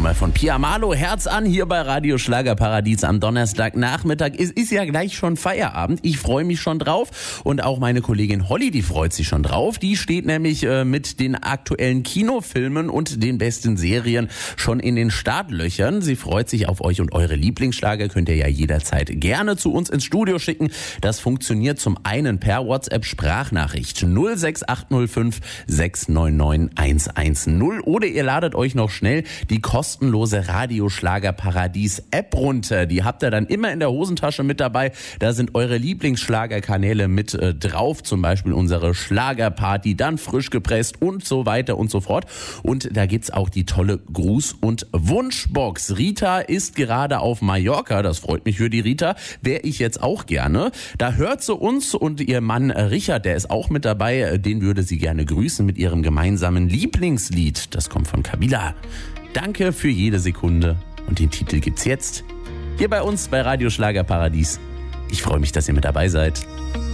einmal von Pia Marlow. Herz an hier bei Radio Schlagerparadies am Donnerstagnachmittag. Es ist ja gleich schon Feierabend. Ich freue mich schon drauf. Und auch meine Kollegin Holly, die freut sich schon drauf. Die steht nämlich mit den aktuellen Kinofilmen und den besten Serien schon in den Startlöchern. Sie freut sich auf euch und eure Lieblingsschlager. Könnt ihr ja jederzeit gerne zu uns ins Studio schicken. Das funktioniert zum einen per WhatsApp-Sprachnachricht 06805 699 110 oder ihr ladet euch noch schnell die kostenlose Radio Schlagerparadies App runter. Die habt ihr dann immer in der Hosentasche mit dabei. Da sind eure Lieblingsschlagerkanäle mit drauf, zum Beispiel unsere Schlagerparty, dann frisch gepresst und so weiter und so fort. Und da gibt's auch die tolle Gruß- und Wunschbox. Rita ist gerade auf Mallorca, das freut mich für die Rita, wäre ich jetzt auch gerne. Da hört sie uns und ihr Mann Richard, der ist auch mit dabei, den würde sie gerne grüßen mit ihrem gemeinsamen Lieblingslied. Das kommt von Kabila. Danke für jede Sekunde und den Titel gibt's jetzt hier bei uns bei Radio Schlagerparadies. Ich freue mich, dass ihr mit dabei seid.